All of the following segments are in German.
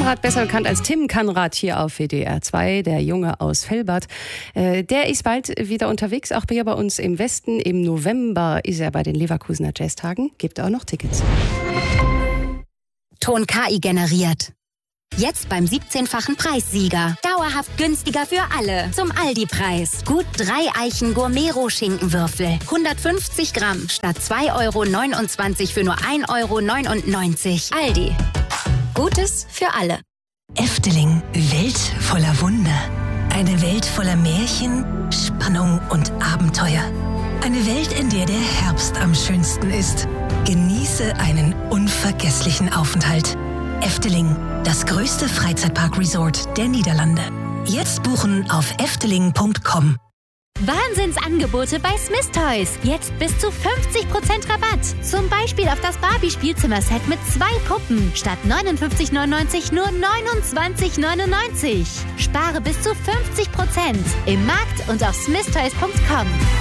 Konrad, besser bekannt als Tim Kanrad hier auf WDR 2, der Junge aus Velbert. Der ist bald wieder unterwegs, auch hier bei uns im Westen. Im November ist er bei den Leverkusener Jazztagen. Gibt auch noch Tickets. Ton KI generiert. Jetzt beim 17-fachen Preissieger. Dauerhaft günstiger für alle. Zum Aldi-Preis. Gut 3 Eichen Gourmet-Schinkenwürfel. 150 Gramm statt 2,29 € für nur 1,99 €. Aldi. Gutes für alle. Efteling, Welt voller Wunder. Eine Welt voller Märchen, Spannung und Abenteuer. Eine Welt, in der der Herbst am schönsten ist. Genieße einen unvergesslichen Aufenthalt. Efteling, das größte Freizeitpark-Resort der Niederlande. Jetzt buchen auf efteling.com. Wahnsinnsangebote bei Smith Toys. Jetzt bis zu 50% Rabatt. Zum Beispiel auf das Barbie-Spielzimmerset mit 2 Puppen. Statt 59,99 nur 29,99. Spare bis zu 50% im Markt und auf smithtoys.com.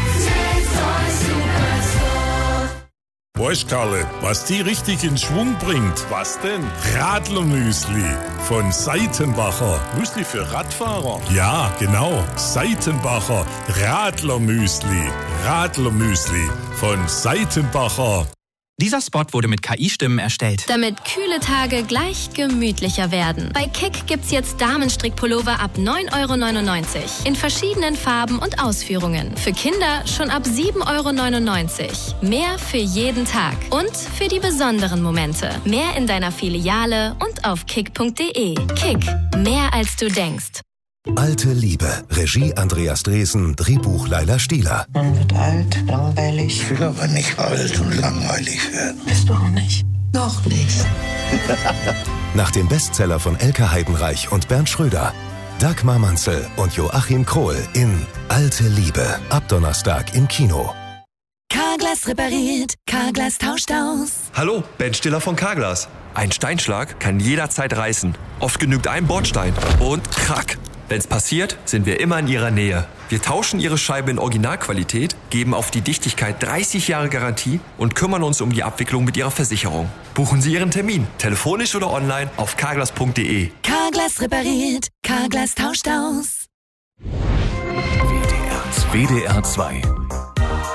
Weißt, Karle, was die richtig in Schwung bringt? Was denn? Radlermüsli von Seitenbacher. Müsli für Radfahrer? Ja, genau. Seitenbacher Radlermüsli. Radlermüsli von Seitenbacher. Dieser Spot wurde mit KI-Stimmen erstellt. Damit kühle Tage gleich gemütlicher werden. Bei Kick gibt's jetzt Damenstrickpullover ab 9,99 € in verschiedenen Farben und Ausführungen. Für Kinder schon ab 7,99 €. Mehr für jeden Tag und für die besonderen Momente. Mehr in deiner Filiale und auf kick.de. Kick, mehr als du denkst. Alte Liebe. Regie Andreas Dresen, Drehbuch Laila Stieler. Man wird alt, langweilig. Ich will aber nicht alt und langweilig werden. Bist du auch nicht? Noch nicht. Nach dem Bestseller von Elke Heidenreich und Bernd Schröder. Dagmar Manzel und Joachim Krohl in Alte Liebe. Ab Donnerstag im Kino. Carglass repariert, Carglass tauscht aus. Hallo, Ben Stiller von Carglass. Ein Steinschlag kann jederzeit reißen. Oft genügt ein Bordstein und krack. Wenn's passiert, sind wir immer in Ihrer Nähe. Wir tauschen Ihre Scheibe in Originalqualität, geben auf die Dichtigkeit 30 Jahre Garantie und kümmern uns um die Abwicklung mit Ihrer Versicherung. Buchen Sie Ihren Termin, telefonisch oder online auf carglass.de. Carglass repariert, Carglass tauscht aus. WDR 2